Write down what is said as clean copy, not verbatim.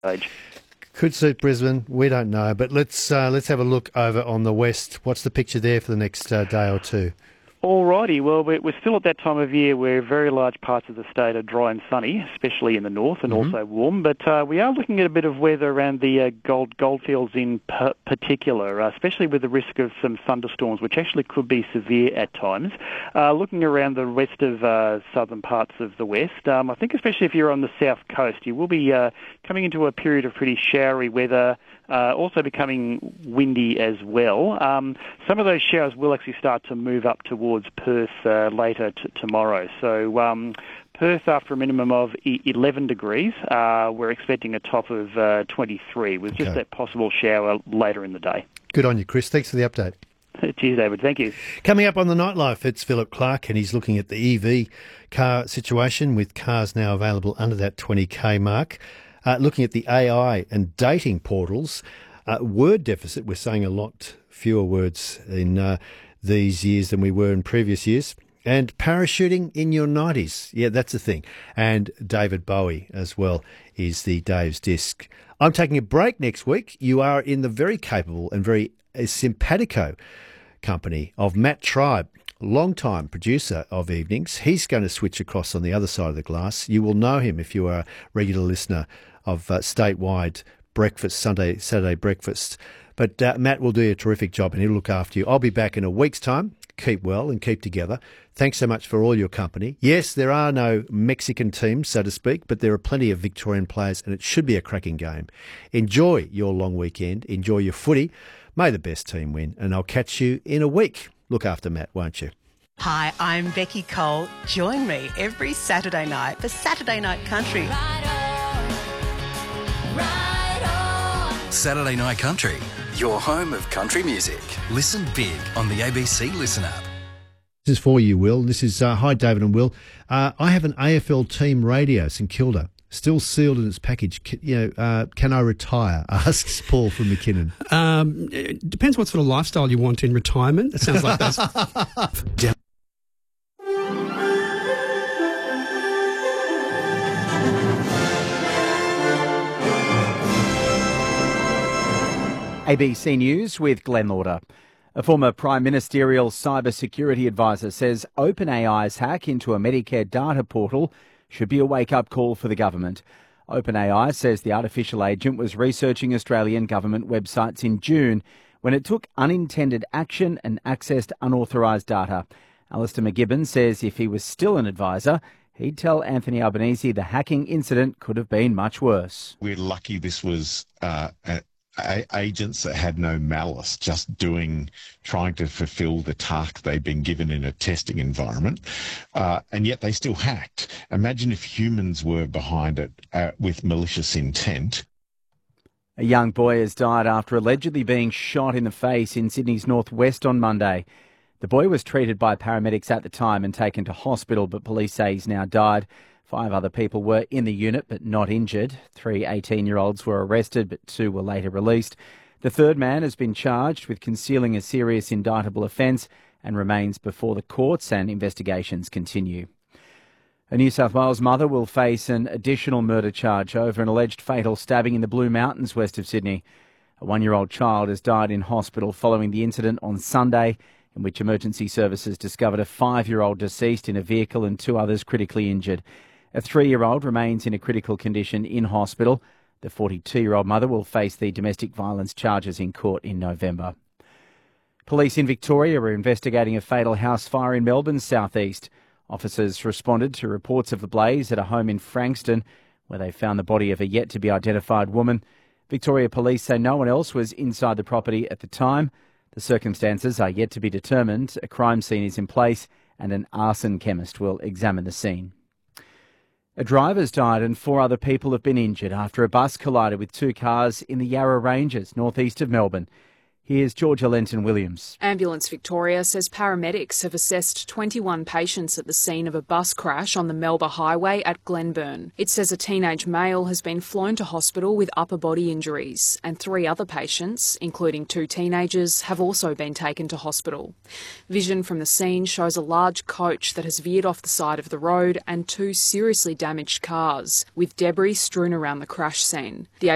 stage. Could suit Brisbane. We don't know, but let's have a look over on the west. What's the picture there for the next day or two? Alrighty, well, we're still at that time of year where very large parts of the state are dry and sunny, especially in the north, and also warm. But we are looking at a bit of weather around the goldfields in particular, especially with the risk of some thunderstorms, which actually could be severe at times. Looking around the rest of southern parts of the west, I think especially if you're on the south coast, you will be coming into a period of pretty showery weather, also becoming windy as well. Some of those showers will actually start to move up towards Perth later tomorrow. So Perth, after a minimum of 11 degrees, we're expecting a top of 23 with just that possible shower later in the day. Good on you, Chris. Thanks for the update. Cheers, David. Thank you. Coming up on the Nightlife, it's Philip Clark, and he's looking at the EV car situation with cars now available under that 20k mark. Looking at the AI and dating portals, word deficit. We're saying a lot fewer words in these years than we were in previous years. And parachuting in your 90s. Yeah, that's a thing. And David Bowie as well is the Dave's Disc. I'm taking a break next week. You are in the very capable and very simpatico company of Matt Tribe, long-time producer of Evenings. He's going to switch across on the other side of the glass. You will know him if you are a regular listener of statewide breakfast, Saturday breakfast. But Matt will do a terrific job and he'll look after you. I'll be back in a week's time. Keep well and keep together. Thanks so much for all your company. Yes, there are no Mexican teams, so to speak, but there are plenty of Victorian players and it should be a cracking game. Enjoy your long weekend. Enjoy your footy. May the best team win. And I'll catch you in a week. Look after Matt, won't you? Hi, I'm Becky Cole. Join me every Saturday night for Saturday Night Country. Saturday Night Country, your home of country music. Listen big on the ABC Listen app. This is for you, Will. This is, hi, David and Will. I have an AFL team radio, St Kilda, still sealed in its package. Can I retire? Asks Paul from McKinnon. It depends what sort of lifestyle you want in retirement. It sounds like that's... ABC News with Glenn Lauder. A former Prime Ministerial cybersecurity advisor says OpenAI's hack into a Medicare data portal should be a wake-up call for the government. OpenAI says the artificial agent was researching Australian government websites in June when it took unintended action and accessed unauthorised data. Alistair McGibbon says if he was still an advisor, he'd tell Anthony Albanese the hacking incident could have been much worse. We're lucky this was agents that had no malice, just trying to fulfill the task they've been given in a testing environment, and yet they still hacked. Imagine if humans were behind it with malicious intent. A young boy has died after allegedly being shot in the face in Sydney's northwest on Monday. The boy was treated by paramedics at the time and taken to hospital, but police say he's now died. 5 other people were in the unit but not injured. 3 18-year-olds were arrested but 2 were later released. The third man has been charged with concealing a serious indictable offence and remains before the courts, and investigations continue. A New South Wales mother will face an additional murder charge over an alleged fatal stabbing in the Blue Mountains west of Sydney. A 1-year-old child has died in hospital following the incident on Sunday, in which emergency services discovered a 5-year-old deceased in a vehicle and 2 others critically injured. A 3-year-old remains in a critical condition in hospital. The 42-year-old mother will face the domestic violence charges in court in November. Police in Victoria are investigating a fatal house fire in Melbourne's southeast. Officers responded to reports of the blaze at a home in Frankston, where they found the body of a yet-to-be-identified woman. Victoria Police say no one else was inside the property at the time. The circumstances are yet to be determined. A crime scene is in place and an arson chemist will examine the scene. A driver's died and 4 other people have been injured after a bus collided with 2 cars in the Yarra Ranges, northeast of Melbourne. Here's Georgia Lenton-Williams. Ambulance Victoria says paramedics have assessed 21 patients at the scene of a bus crash on the Melba Highway at Glenburn. It says a teenage male has been flown to hospital with upper body injuries, and 3 other patients, including 2 teenagers, have also been taken to hospital. Vision from the scene shows a large coach that has veered off the side of the road and 2 seriously damaged cars, with debris strewn around the crash scene. The